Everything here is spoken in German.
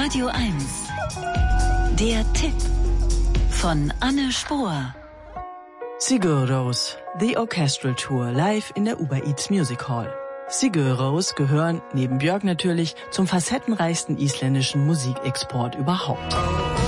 Radio 1. Der Tipp von Anne Spohr. Sigur Rós, The Orchestral Tour, live in der Uber Eats Music Hall. Sigur Rós gehören, neben Björk natürlich, zum facettenreichsten isländischen Musikexport überhaupt.